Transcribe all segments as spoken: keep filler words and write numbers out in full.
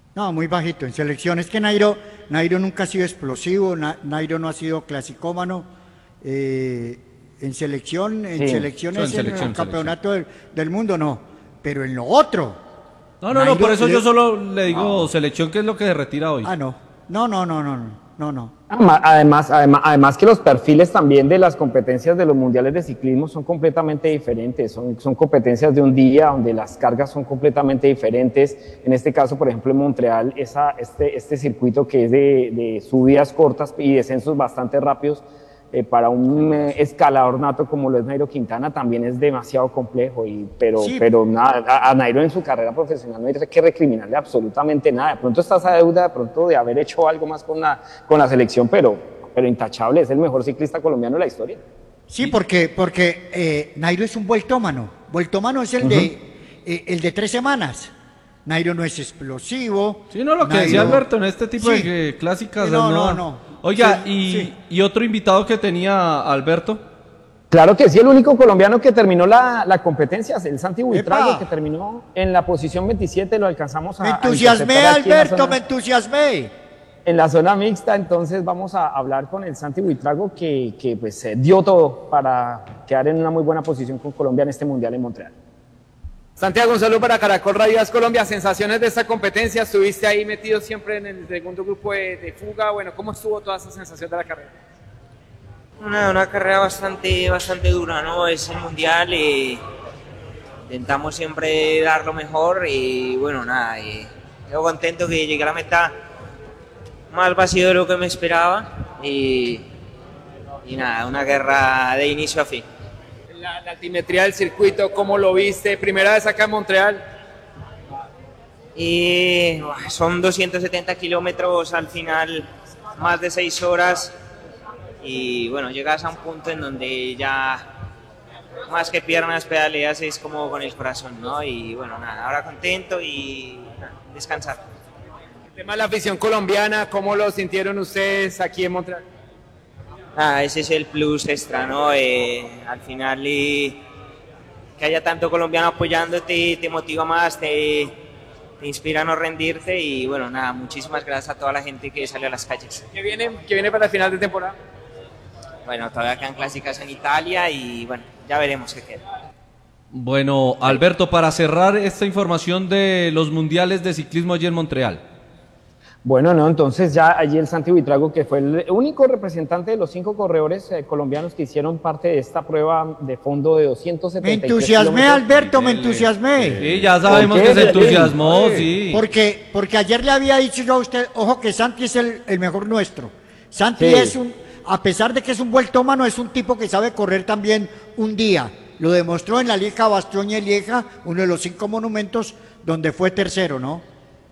No, muy bajito. En selección es que Nairo, Nairo nunca ha sido explosivo, Na- Nairo no ha sido clasicómano. eh, en selección, en Sí, selección Eso en es en el selección, selección. campeonato del, del mundo, no. Pero en lo otro, No, no, no, por Nairo eso le- yo solo le digo selección, que es lo que se retira hoy. ah, no. No, no, no, no, no, no, no. Ama- Además, además, además que los perfiles también de las competencias de los mundiales de ciclismo son completamente diferentes, son, son competencias de un día donde las cargas son completamente diferentes. En este caso, por ejemplo, en Montreal, esa, este, este circuito que es de, de subidas cortas y descensos bastante rápidos, eh, para un eh, escalador nato como lo es Nairo Quintana también es demasiado complejo, y, pero, Sí. pero nada, a, a Nairo en su carrera profesional no hay que recriminarle absolutamente nada. De pronto está esa deuda de pronto de haber hecho algo más con la, con la selección, pero, pero intachable, es el mejor ciclista colombiano de la historia. Sí, porque, porque eh, Nairo es un vueltómano. Vueltómano es el de eh, el de tres semanas. Nairo no es explosivo. Sí, no, lo que Nairo- decía Alberto, en este tipo Sí. de eh, clásicas. No, no, no. Oiga, Sí, y, sí. y otro invitado que tenía Alberto. Claro que sí, el único colombiano que terminó la, la competencia es el Santi Buitrago, ¡Epa! que terminó en la posición veintisiete, lo alcanzamos a Me a entusiasmé, interceptar aquí en la Alberto, zona- me entusiasmé. en la zona mixta. Entonces vamos a hablar con el Santi Buitrago, que, que pues eh, dio todo para quedar en una muy buena posición con Colombia en este Mundial en Montreal. Santiago, un saludo para Caracol Radio Colombia. Sensaciones de esta competencia, estuviste ahí metido siempre en el segundo grupo de, de fuga. Bueno, ¿cómo estuvo toda esa sensación de la carrera? Una, una carrera bastante, bastante dura, ¿no? Es el mundial y intentamos siempre dar lo mejor y bueno, nada, y yo contento que llegué a la meta más vacío de lo que me esperaba y, y nada, una guerra de inicio a fin. La, la altimetría del circuito, ¿cómo lo viste? Primera vez acá en Montreal. Y buah, son doscientos setenta kilómetros al final, más de seis horas y bueno, llegas a un punto en donde ya más que piernas pedaleas es como con el corazón, ¿no? Y bueno, nada, ahora contento y nada, descansar. El tema de la afición colombiana, ¿cómo lo sintieron ustedes aquí en Montreal? Ah, ese es el plus extra, ¿no? Eh, al final y que haya tanto colombiano apoyándote te motiva más, te, te inspira a no rendirte y bueno, nada, muchísimas gracias a toda la gente que salió a las calles. ¿Qué viene, qué viene para el final de temporada? Bueno, todavía quedan clásicas en Italia y bueno, ya veremos qué queda. Bueno, Alberto, para cerrar esta información de los mundiales de ciclismo allí en Montreal. Bueno, no, entonces ya allí el Santi Buitrago, que fue el único representante de los cinco corredores eh, colombianos que hicieron parte de esta prueba de fondo de doscientos Me setenta y tres entusiasmé, kilómetros. Alberto, me entusiasmé. Sí, ya sabemos ¿Por qué, que se Violín? entusiasmó, Oye, sí. Porque, porque ayer le había dicho yo a usted, ojo que Santi es el, el mejor nuestro. Santi Sí. es un, a pesar de que es un vueltómano, es un tipo que sabe correr también un día. Lo demostró en la Lieja Bastogne-Lieja, uno de los cinco monumentos donde fue tercero, ¿no?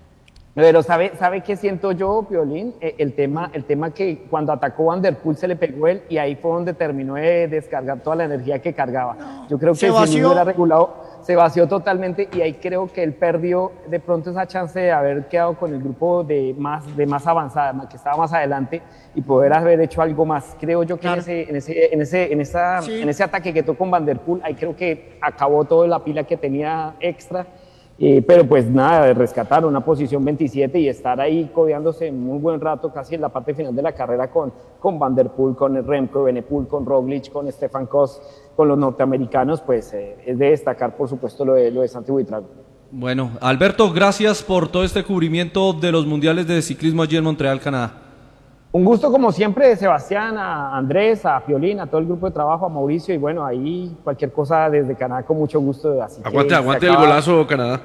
Pero ¿sabe, sabe qué siento yo, Piolín? Eh, el, tema, el tema que cuando atacó Van der Poel se le pegó él y ahí fue donde terminó de descargar toda la energía que cargaba. Yo creo que se si vació. no hubiera regulado, se vació totalmente y ahí creo que él perdió de pronto esa chance de haber quedado con el grupo de más, de más avanzada, que estaba más adelante y poder haber hecho algo más. Creo yo que Claro. en, ese, en, ese, en, ese, en, esa, Sí. en ese ataque que tocó con Van der Poel, ahí creo que acabó toda la pila que tenía extra. Eh, pero pues nada, de rescatar una posición veintisiete y estar ahí codeándose un buen rato, casi en la parte final de la carrera con, con Van der Poel, con Remco Evenepoel, con Roglic, con Stefan Kuss, con los norteamericanos, pues eh, es de destacar por supuesto lo de, lo de Santi Buitrago. Bueno, Alberto, gracias por todo este cubrimiento de los mundiales de ciclismo allí en Montreal, Canadá. Un gusto como siempre de Sebastián, a Andrés, a Piolín, a todo el grupo de trabajo, a Mauricio y bueno, ahí cualquier cosa desde Canadá con mucho gusto. Así que Aguante, se aguante el acaba- golazo, Canadá.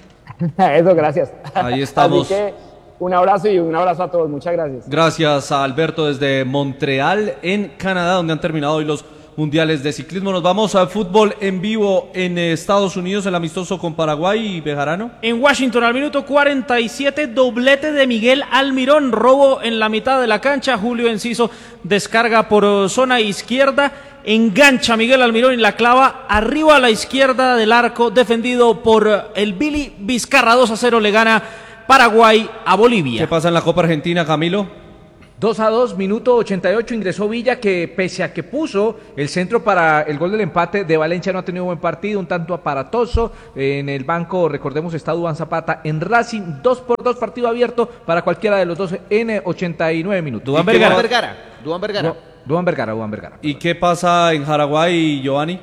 Eso, gracias. Ahí estamos. Así que un abrazo y un abrazo a todos, muchas gracias. Gracias a Alberto desde Montreal, en Canadá, donde han terminado hoy los mundiales de ciclismo. Nos vamos al fútbol en vivo en Estados Unidos, el amistoso con Paraguay y Bejarano. En Washington, al minuto cuarenta y siete, doblete de Miguel Almirón, robo en la mitad de la cancha. Julio Enciso descarga por eh, zona izquierda, engancha Miguel Almirón y la clava arriba a la izquierda del arco, defendido por eh, el Billy Vizcarra. Dos a cero le gana Paraguay a ¿Qué Bolivia. pasa en la Copa Argentina, Camilo? dos a dos, minuto ochenta y ocho, ingresó Villa, que pese a que puso el centro para el gol del empate de Valencia, no ha tenido buen partido, un tanto aparatoso. En el banco, recordemos, está Duván Zapata en Racing, dos por dos, partido abierto para cualquiera de los dos en ochenta y nueve minutos. Duván Vergara. Vergara. Duván Vergara. Duván Vergara, Duván Vergara. ¿Y qué pasa en Jaraguay, Giovanni?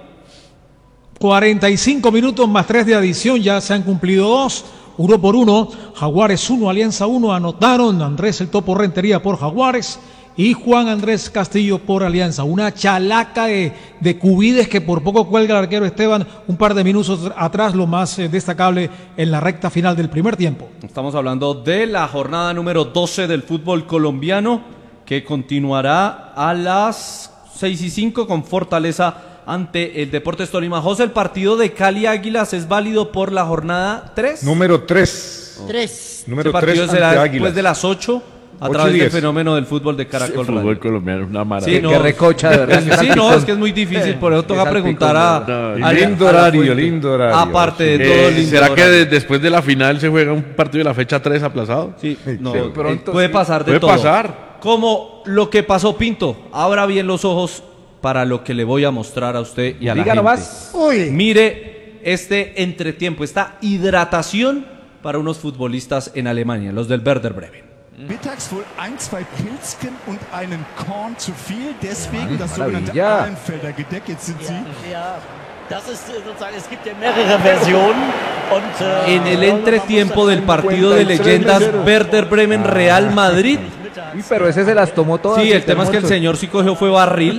cuarenta y cinco minutos más tres de adición, ya se han cumplido dos. Uno por uno, Jaguares uno, Alianza uno, anotaron Andrés el Topo Rentería por Jaguares y Juan Andrés Castillo por Alianza. Una chalaca de, de cubides que por poco cuelga el arquero Esteban un par de minutos atrás, lo más eh, destacable en la recta final del primer tiempo. Estamos hablando de la jornada número doce del fútbol colombiano, que continuará a las seis y cinco con Fortaleza ante el Deportes Tolima. José, el partido de Cali Águilas es válido por la jornada tres. Número tres. Tres. Número Ese partido tres será ante después Águilas. de las ocho a Ocho través y del diez. fenómeno del fútbol de Caracol Sí, el fútbol Radio. colombiano es una maravilla. Sí, no, Qué recocha, de verdad. Sí, no, es que es muy difícil, por eso toca preguntar a, No, a- lindo a la horario, fuente. lindo horario. Aparte de Sí. todo, Eh, lindo ¿Será que horario. de- después de la final se juega un partido de la fecha tres aplazado? Sí, no, Sí, eh, pronto puede sí. pasar de Puede todo. pasar. Como lo que pasó Pinto. Abra bien los ojos para lo que le voy a mostrar a usted y a Diga la gente. nomás. Uy. Mire este entretiempo, esta hidratación para unos futbolistas en Alemania, los del Werder Bremen. Mittags wohl ein, zwei Pilzken und einen Korn zu viel, deswegen das sogenannte Maravilla. Ahlenfelder Gedeck. Jetzt sind Sie. Ja, das ist äh, sozusagen, es gibt ja mehrere Versionen und äh, En el entretiempo del partido de leyendas Werder Bremen Real Madrid. Uy, pero ese se las tomó todas. Sí, el este tema es que el almuerzo. señor sí cogió fue barril.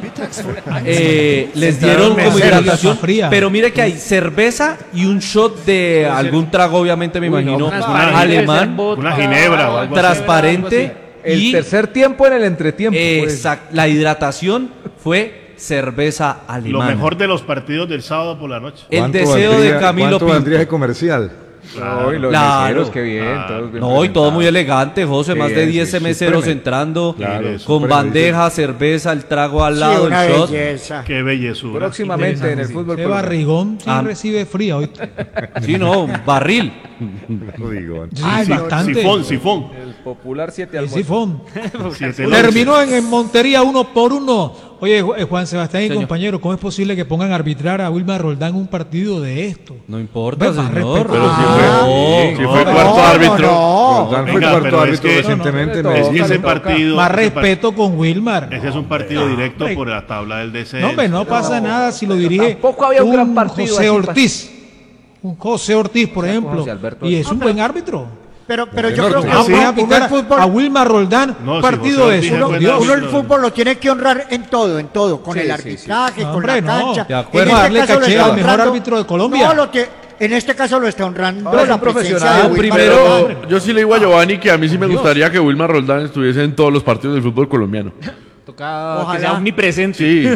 Eh, les dieron como meseros, hidratación, agua fría. pero mire que hay cerveza y un shot de algún trago, obviamente me Uy, no, imagino, transparente, alemán, Una ginebra o algo así. transparente. El y tercer tiempo en el entretiempo. pues. exact- la hidratación fue cerveza Lo alemana. mejor de los partidos del sábado por la noche. El ¿Cuánto deseo de valdría- Camilo ¿Cuánto Pinto. valdría ese comercial? Claro. Uy, los Claro. meseros, qué bien. Claro. todos bien No, y todo presentados. muy elegante, José, más Sí, de sí, diez supreme. meseros entrando, Claro, con supreme, bandeja, cerveza, el trago al Sí, lado, una el shot. belleza. Qué bellezura. Próximamente en el fútbol Ese colombiano. barrigón sí Ah. recibe fría hoy. Sí, no, barril. Lo digo. Sí, Ay, no, bastante. Sifón, sifón. El popular siete Y almuerzos. sifón. Siete Terminó en, en Montería uno por uno. Oye, Ju- eh, Juan Sebastián y Señor. compañero, ¿cómo es posible que pongan a arbitrar a Wilmar Roldán un partido de esto? No importa, Ve, más señor. respeto. Pero si Ah, fue, no. si no, fue no, cuarto no, árbitro. no. Roldán fue Venga, cuarto pero es árbitro que- recientemente. No, no, me- no, Es que ese le toca. partido. Más ese par- respeto con Wilmar. Ese es un partido directo hombre. por la tabla del D C. No, hombre, no pasa nada si lo dirige tampoco había un gran partido José así, Ortiz. Un José Ortiz, por ejemplo. José Alberto Y Ortiz. es un buen árbitro. Pero, pero Porque yo no, creo tú- que Vamos uno, a uno aplicar el fútbol, a Wilmar Roldán No, un si partido José de Ortiz eso. es ¿no? buen Dios. uno el árbitro. fútbol lo tiene que honrar en todo, en todo, con Sí, el sí, arbitraje, sí. con Hombre, la no. cancha. De acuerdo. En este Darle caso lo caché está al mejor honrando- árbitro de Colombia. No, lo que, en este caso lo está honrando Ahora es la un presencia profesional. de Wilmar Primero, Roldán. yo sí le digo a Giovanni que a mí sí me gustaría que Wilmar Roldán estuviese en todos los partidos del fútbol colomdiano. Toca Ojalá. que sea omnipresente. Sí.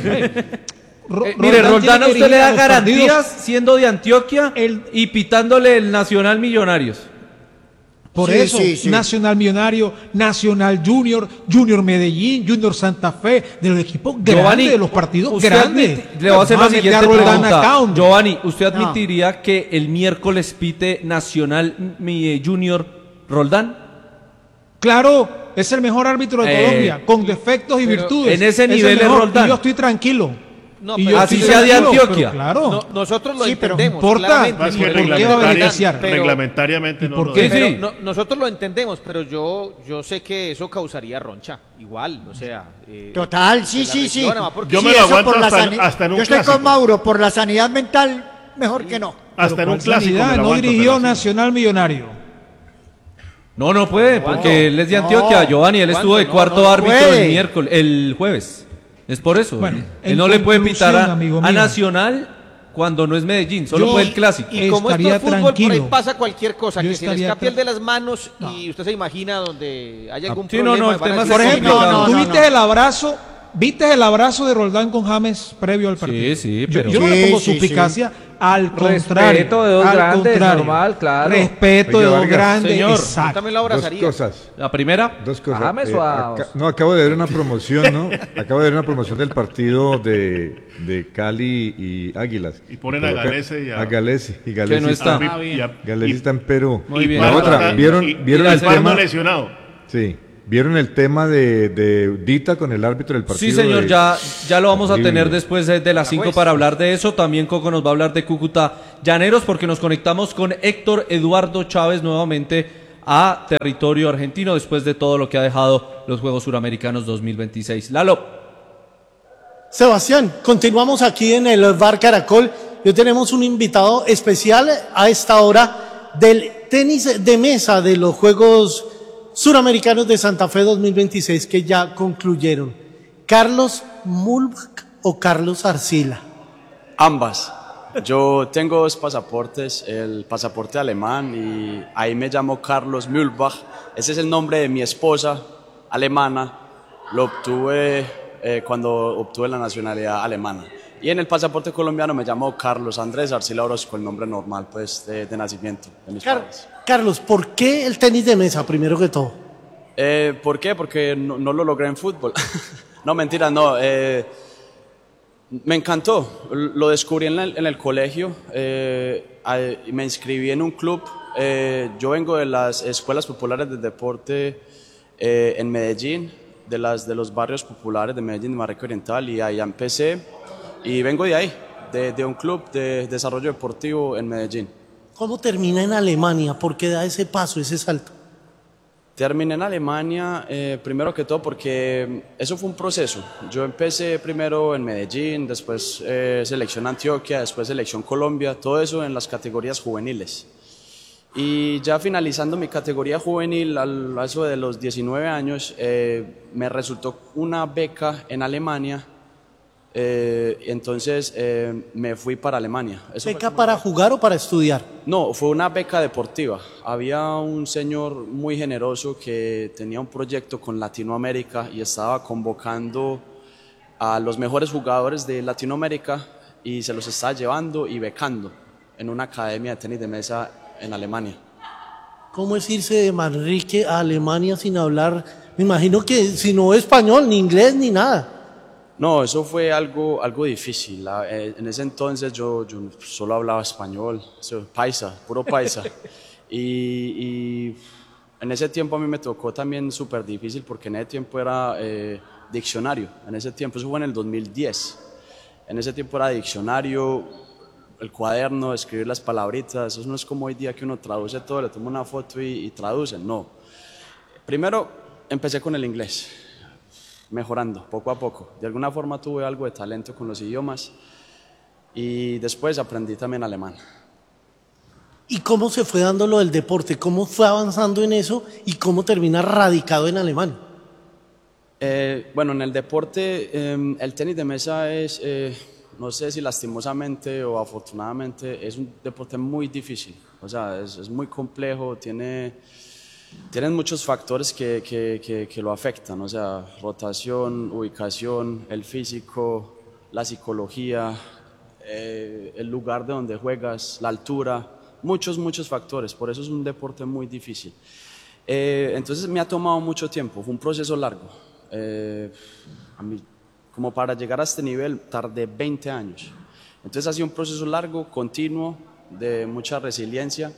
Ro- Eh, mire, Roldán Roldán a tiene que usted le dirigir da los partidos. garantías siendo de Antioquia y pitándole el Nacional Millonarios. Por Sí, eso, sí, sí. Nacional Millonario, Nacional Junior, Junior Medellín, Junior Santa Fe, de los equipos Giovanni, grandes, de los partidos usted grandes. admiti- le voy a hacer la Vamos a meter siguiente a Roldán pregunta. account. Giovanni, ¿usted No. admitiría que el miércoles pite Nacional mi, eh, Junior Roldán? Claro, es el mejor árbitro de Eh, Colombia, con defectos y pero virtudes. en ese el nivel es mejor, Roldán. y yo estoy tranquilo. No, Y pero- yo Así estoy sea de tranquilo, Antioquia. pero claro. No, nosotros lo Sí, pero entendemos. importa. claramente. Más que ¿Por qué va a reglamentaria- beneficiar? Pero- reglamentariamente ¿Y no por lo qué? deja. Sí, Pero sí. no- nosotros lo entendemos, pero yo yo sé que eso causaría roncha. Igual, o sea. eh, Total, sí, de la sí, sí. región, además, porque Yo Sí, me lo eso aguanto por la hasta- sani- hasta en un Yo estoy clásico. con Mauro, por la sanidad mental, mejor que no. Hasta en un ¿Cuál clásico. me sanidad? lo No aguanto, dirigió pero sí. Nacional Millonario. No, no puede, porque él es de Antioquia, Giovanni. Él estuvo de No, cuarto no árbitro puede. el miércoles, el jueves. Es por eso. Bueno, él en no le puede pitar conclusión, a, amigo a mío. Nacional cuando no es Medellín, solo Yo- fue el clásico. Y como esto estaría es fútbol, por ahí tranquilo. pasa cualquier cosa, Yo que se le estaría escape el tra- de las manos y usted se imagina donde hay algún Sí, no, problema. no, el van a tema decir, Por es ejemplo, complicado. ¿tú no, viste no. el abrazo? ¿Viste el abrazo de Roldán con James previo al partido? Sí, sí, Yo- pero- Yo, no le Sí, pongo sí, suspicacia, al contrario. Respeto de dos al grandes, contrario. normal, claro. Respeto Oye, de dos Vargas, grandes, señor, Yo exacto. también lo Dos abrazaría. cosas. La primera, Dos cosas. ¿A James Eh, o a- aca- no, acabo de ver una promoción, ¿no? Acabo de ver una promoción del partido de, de Cali y Águilas. Y ponen a Pero- Galese y a- a Galese. Y Galese no está. Y a- Galese y- está en Perú. Muy y bien. La Pardo otra, está- ¿vieron, y- vieron y el Pardo tema? lesionado. Sí. ¿Vieron el tema de, de Dita con el árbitro del partido? Sí, señor, de... ya, ya lo vamos a Horrible. tener después de, de las cinco para hablar de eso. También Coco nos va a hablar de Cúcuta Llaneros, porque nos conectamos con Héctor Eduardo Chávez nuevamente a territorio argentino después de todo lo que ha dejado los Juegos Suramericanos dos mil veintiséis. Lalo. Sebastián, continuamos aquí en el Bar Caracol. Hoy tenemos un invitado especial a esta hora del tenis de mesa de los Juegos Suramericanos de Santa Fe dos mil veintiséis que ya concluyeron. ¿Carlos Mühlbach o Carlos Arcila? Ambas. Yo tengo dos pasaportes, el pasaporte alemán y ahí me llamo Carlos Mühlbach. Ese es el nombre de mi esposa alemana. Lo obtuve eh, cuando obtuve la nacionalidad alemana. Y en el pasaporte colombiano me llamo Carlos Andrés Arcila Orozco, el nombre normal pues de, de nacimiento de mis Car padres. Carlos, ¿por qué el tenis de mesa primero que todo? Eh, ¿Por qué? Porque no, no lo logré en fútbol. No, mentira, no. Eh, me encantó. Lo descubrí en, la, en el colegio. Eh, eh, me inscribí en un club. Eh, yo vengo de las escuelas populares de deporte eh, en Medellín, de, las, de los barrios populares de Medellín, de Marrique Oriental, y allá empecé. Y vengo de ahí, de, de un club de desarrollo deportivo en Medellín. ¿Cómo termina en Alemania? ¿Por qué da ese paso, ese salto? Terminé en Alemania, eh, primero que todo porque eso fue un proceso. Yo empecé primero en Medellín, después eh, Selección Antioquia, después Selección Colombia, todo eso en las categorías juveniles. Y ya finalizando mi categoría juvenil, al a eso de los diecinueve años, eh, me resultó una beca en Alemania. Eh, entonces eh, me fui para Alemania. Eso ¿Beca para jugar o para estudiar? No, fue una beca deportiva. Había un señor muy generoso que tenía un proyecto con Latinoamérica y estaba convocando a los mejores jugadores de Latinoamérica y se los estaba llevando y becando en una academia de tenis de mesa en Alemania. ¿Cómo es irse de Manrique a Alemania sin hablar? Me imagino que si no español, ni inglés, ni nada. No, eso fue algo, algo difícil. La, eh, en ese entonces yo, yo solo hablaba español, eso, paisa, puro paisa. y, y en ese tiempo a mí me tocó también súper difícil porque en ese tiempo era eh, diccionario. En ese tiempo, eso fue en el dos mil diez. En ese tiempo era diccionario, el cuaderno, escribir las palabritas. Eso no es como hoy día que uno traduce todo, le toma una foto y, y traduce. No. Primero empecé con el inglés, mejorando poco a poco. De alguna forma tuve algo de talento con los idiomas y después aprendí también alemán. ¿Y cómo se fue dando lo del deporte? ¿Cómo fue avanzando en eso y cómo termina radicado en Alemania? Eh, bueno, en el deporte, eh, el tenis de mesa es, eh, no sé si lastimosamente o afortunadamente, es un deporte muy difícil. O sea, es, es muy complejo, tiene... Tienen muchos factores que, que, que, que lo afectan, o sea, rotación, ubicación, el físico, la psicología, eh, el lugar de donde juegas, la altura, muchos, muchos factores, por eso es un deporte muy difícil. Eh, entonces me ha tomado mucho tiempo, fue un proceso largo. Eh, a mí, como para llegar a este nivel tardé veinte años. Entonces ha sido un proceso largo, continuo, de mucha resiliencia.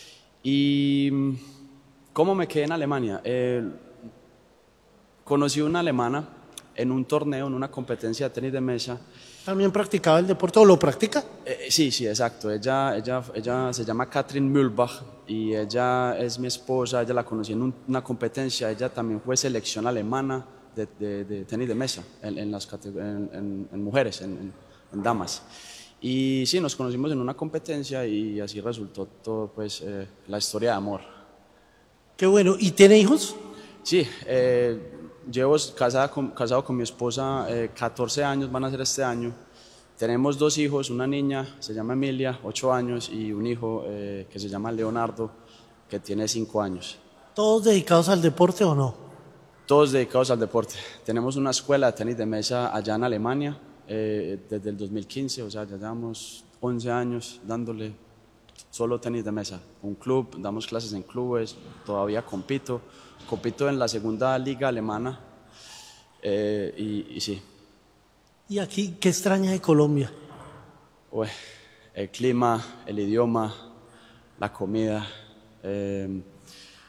Y ¿cómo me quedé en Alemania? Eh, conocí una alemana en un torneo, en una competencia de tenis de mesa. ¿También practicaba el deporte o lo practica? Eh, sí, sí, exacto. Ella, ella, ella se llama Katrin Mühlbach y ella es mi esposa. Ella la conocí en un, una competencia. Ella también fue selección alemana de, de, de tenis de mesa en, en, las, en, en, en mujeres, en, en, en damas. Y sí, nos conocimos en una competencia y así resultó todo, pues, eh, la historia de amor. Qué bueno. ¿Y tiene hijos? Sí, eh, llevo casada con, casado con mi esposa eh, catorce años, van a ser este año. Tenemos dos hijos, una niña, se llama Emilia, ocho años, y un hijo eh, que se llama Leonardo, que tiene cinco años. ¿Todos dedicados al deporte o no? Todos dedicados al deporte. Tenemos una escuela de tenis de mesa allá en Alemania eh, desde el dos mil quince, o sea, ya llevamos once años dándole solo tenis de mesa. Un club, damos clases en clubes, todavía compito. Compito en la segunda liga alemana eh, y, y sí. ¿Y aquí qué extraña de Colombia? Uy, el clima, el idioma, la comida. Eh,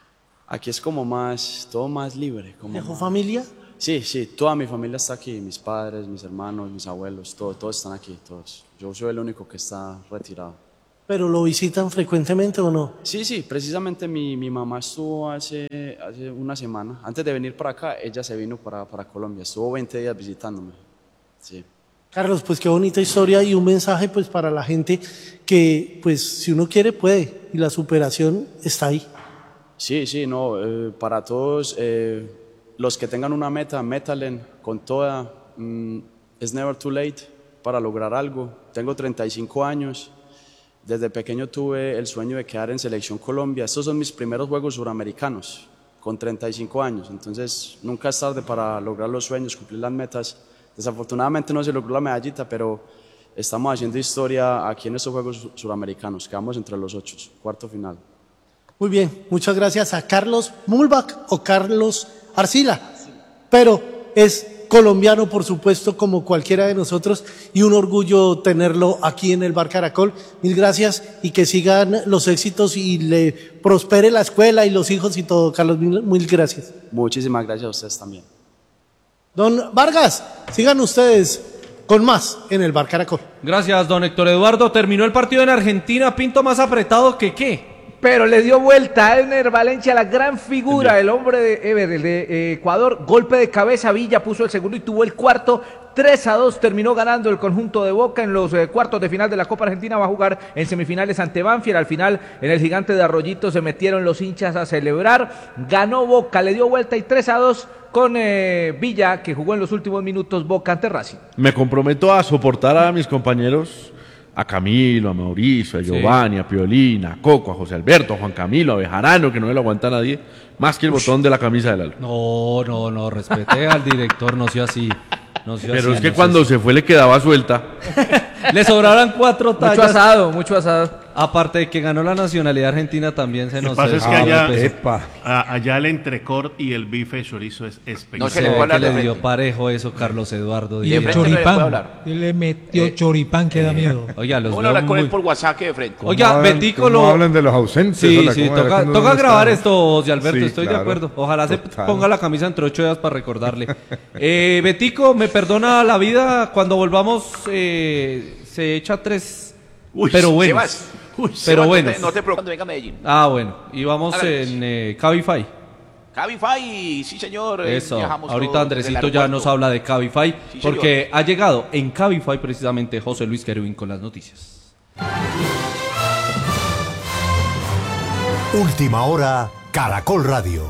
aquí es como más, todo más libre. Como ¿Dejó más- familia? Sí, sí, toda mi familia está aquí, mis padres, mis hermanos, mis abuelos, todo, todos están aquí, todos. Yo soy el único que está retirado. ¿Pero lo visitan frecuentemente o no? Sí, sí, precisamente mi, mi mamá estuvo hace, hace una semana. Antes de venir para acá, ella se vino para, para Colombia, estuvo veinte días visitándome. Sí. Carlos, pues qué bonita historia y un mensaje pues para la gente que pues si uno quiere puede y la superación está ahí. Sí, sí, no, eh, para todos eh, los que tengan una meta, métalen con toda. Mm, it's never too late para lograr algo. Tengo treinta y cinco años. Desde pequeño tuve el sueño de quedar en Selección Colombia. Estos son mis primeros Juegos Suramericanos, con treinta y cinco años. Entonces, nunca es tarde para lograr los sueños, cumplir las metas. Desafortunadamente no se logró la medallita, pero estamos haciendo historia aquí en estos Juegos Suramericanos. Quedamos entre los ocho, cuarto final. Muy bien, muchas gracias a Carlos Mulbach o Carlos Arcila, pero es colombiano por supuesto como cualquiera de nosotros y un orgullo tenerlo aquí en el Bar Caracol. Mil gracias y que sigan los éxitos y le prospere la escuela y los hijos y todo. Carlos, mil, mil gracias. Muchísimas gracias a ustedes también. Don Vargas, sigan ustedes con más en el Bar Caracol. Gracias, don Héctor Eduardo. Terminó el partido en Argentina, Pinto, más apretado que qué. Pero le dio vuelta a Ener Valencia, la gran figura, el hombre de, Ever, el de eh, Ecuador. Golpe de cabeza, Villa puso el segundo y tuvo el cuarto. tres a dos terminó ganando el conjunto de Boca en los eh, cuartos de final de la Copa Argentina. Va a jugar en semifinales ante Banfield. Al final, en el Gigante de Arroyito se metieron los hinchas a celebrar. Ganó Boca, le dio vuelta y tres a dos con eh, Villa, que jugó en los últimos minutos Boca ante Racing. Me comprometo a soportar a mis compañeros, a Camilo, a Mauricio, a Giovanni, sí. a Piolín, a Coco, a José Alberto, a Juan Camilo, a Bejarano, que no le aguanta a nadie, más que el botón de la camisa del Alba. No, no, no, respete al director, no sea así. No sea Pero así, es que no cuando sea se fue le quedaba suelta. Le sobraron cuatro tallas. Mucho asado, mucho asado. Aparte de que ganó la nacionalidad argentina, también se Lo nos... que pasa es que ah, allá, pues, a- allá el entrecort y el bife de chorizo es espectacular. no se le, puede que le dio parejo eso Carlos Eduardo. Y Díaz. el choripán. Él le metió Eh, choripán que da miedo. Oiga, los ¿Cómo veo hablar con muy- él por WhatsApp que de frente? Oiga, ¿Cómo Betico hablan- lo... cómo hablan de los ausentes? Sí, Hola, sí, ¿cómo era toca, cuando toca uno grabar está? esto, José Alberto, Sí, estoy claro, de acuerdo. Ojalá se total. ponga la camisa entre ocho días para recordarle. eh, Betico, me perdona la vida, cuando volvamos eh, se echa tres, Uy, pero bueno. Sebas, uy, pero Sebas, bueno. No te, no te preocupes cuando venga a Medellín. Ah, bueno, y vamos Hágale. en eh, Cabify. Cabify, sí señor. eh, Eso, viajamos ahorita todos Andresito desde el ya aeropuerto. nos habla de Cabify, Sí, porque ha llegado en Cabify precisamente José Luis Querubín con las noticias. Última hora, Caracol Radio.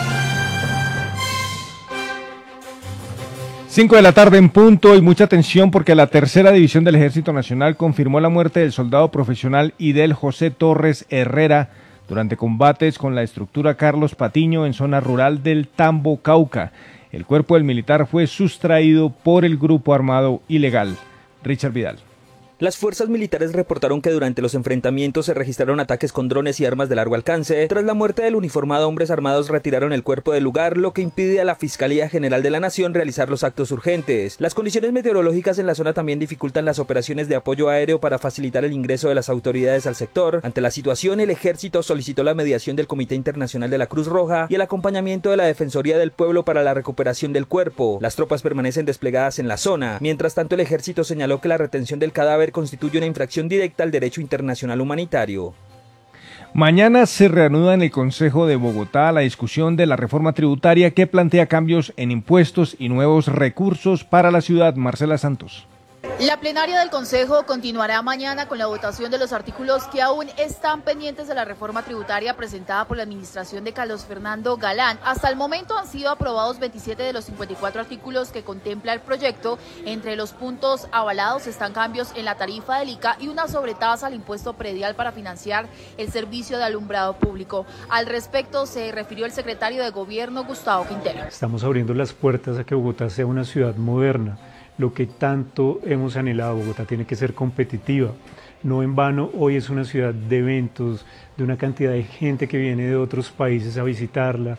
cinco de la tarde en punto y mucha atención porque la tercera división del Ejército Nacional confirmó la muerte del soldado profesional Idel José Torres Herrera durante combates con la estructura Carlos Patiño en zona rural del Tambo, Cauca. El cuerpo del militar fue sustraído por el grupo armado ilegal. Richard Vidal. Las fuerzas militares reportaron que durante los enfrentamientos se registraron ataques con drones y armas de largo alcance. Tras la muerte del uniformado, hombres armados retiraron el cuerpo del lugar, lo que impide a la Fiscalía General de la Nación realizar los actos urgentes. Las condiciones meteorológicas en la zona también dificultan las operaciones de apoyo aéreo para facilitar el ingreso de las autoridades al sector. Ante la situación, el Ejército solicitó la mediación del Comité Internacional de la Cruz Roja y el acompañamiento de la Defensoría del Pueblo para la recuperación del cuerpo. Las tropas permanecen desplegadas en la zona. Mientras tanto, el Ejército señaló que la retención del cadáver constituye una infracción directa al derecho internacional humanitario. Mañana se reanuda en el Consejo de Bogotá la discusión de la reforma tributaria que plantea cambios en impuestos y nuevos recursos para la ciudad. Marcela Santos. La plenaria del Consejo continuará mañana con la votación de los artículos que aún están pendientes de la reforma tributaria presentada por la administración de Carlos Fernando Galán. Hasta el momento han sido aprobados veintisiete de los cincuenta y cuatro artículos que contempla el proyecto. Entre los puntos avalados están cambios en la tarifa del I C A y una sobretasa al impuesto predial para financiar el servicio de alumbrado público. Al respecto se refirió el secretario de Gobierno, Gustavo Quintero. Estamos abriendo las puertas a que Bogotá sea una ciudad moderna. Lo que tanto hemos anhelado, Bogotá tiene que ser competitiva. No en vano, hoy es una ciudad de eventos, de una cantidad de gente que viene de otros países a visitarla.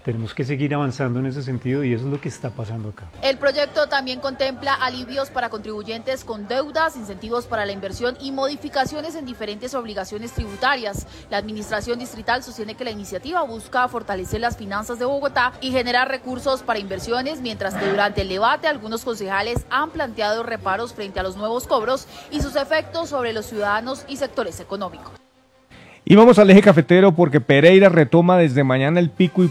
Tenemos que seguir avanzando en ese sentido y eso es lo que está pasando acá. El proyecto también contempla alivios para contribuyentes con deudas, incentivos para la inversión y modificaciones en diferentes obligaciones tributarias. La administración distrital sostiene que la iniciativa busca fortalecer las finanzas de Bogotá y generar recursos para inversiones, mientras que durante el debate algunos concejales han planteado reparos frente a los nuevos cobros y sus efectos sobre los ciudadanos y sectores económicos. Y vamos al eje cafetero porque Pereira retoma desde mañana el pico y